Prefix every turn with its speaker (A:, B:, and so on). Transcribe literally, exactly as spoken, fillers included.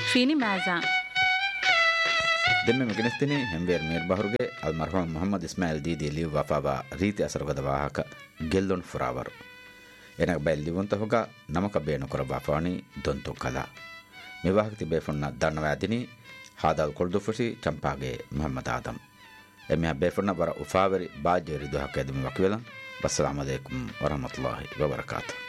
A: ಫೀನಿ ಮ್ಯಾಜಾ
B: ದೆಮ್ಮೆ ಮಗನಸ್ತಿನಿ ಹೆಂಬೇರ್ ಮೇರ್ ಬಹರುಗೆ ಅಲ್ ಮರ್ಹೂಮ್ ಮೊಹಮ್ಮದ್ ಇಸ್ಮಾಯಿಲ್ ದೀದಿ ಲಿವ್ ವಫಾಬಾ ರೀತಿ ಅಸರುಗದ ವಾಹಕ ಗೆಲ್ಲೊನ್ ಫುರಾವರು ಎನಗ ಬೈಲ್ ಲಿವಂತ ಹೊಗ ನಮಕ ಬೇನು ಕೊರ ಬಾಫಾಣಿ ದೊಂತು ಕಲಾ ಮಿವಾಹಕ ತಿಬೇಫುನ್ನ ದಣ್ಣವಾದಿನಿ ಹಾದಾಲ್ ಕೊಳ್ದುಫುಸಿ ಚಂಪಾಗೆ ಮೊಹಮ್ಮದ್ ಆದಂ ಎಮ್ಮೆ ಬೇಫುನ್ನ ಬರ ಉಫಾವರಿ ಬಾಜೆ ರಿದು ಹಕ್ಕ ಎದಮಿ ವಕ್ವೆಲನ್ ಅಸ್ಸಲಾಮು ಅಲೈಕುಂ ವರಹಮತುಲ್ಲಾಹಿ ವಬರಕಾತು.